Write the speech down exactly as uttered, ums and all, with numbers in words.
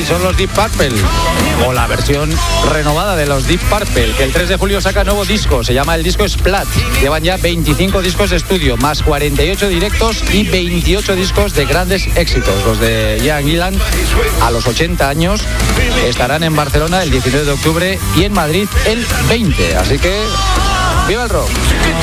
son los Deep Purple, o la versión renovada de los Deep Purple, que el tres de julio saca nuevo disco, se llama el disco Splat. Llevan ya veinticinco discos de estudio, más cuarenta y ocho directos y veintiocho discos de grandes éxitos. Los de Ian Gillan, a los ochenta años, estarán en Barcelona el diecinueve de octubre y en Madrid el veinte. Así que, ¡viva el rock!